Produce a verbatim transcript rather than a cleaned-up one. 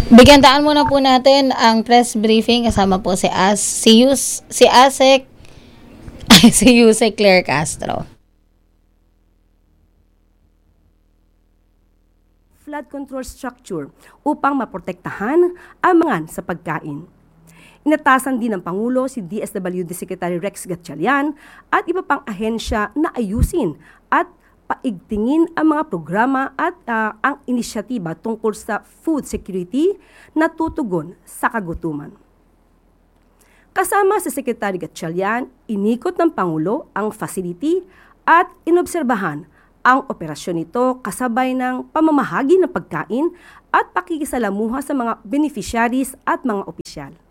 Bigyan daan muna po natin ang press briefing kasama po si As si Yus, si Asek si Yuse Claire Castro. Flood control structure upang maprotektahan ang mga sa pagkain. Inatasan din ng Pangulo si D S W D Secretary Rex Gatchalian at iba pang ahensya na ayusin at paigtingin ang mga programa at uh, ang inisyatiba tungkol sa food security na tutugon sa kagutuman. Kasama si Secretary Gatchalian, inikot ng Pangulo ang facility at inobserbahan ang operasyon nito kasabay ng pamamahagi ng pagkain at pakikisalamuha sa mga beneficiaries at mga opisyal.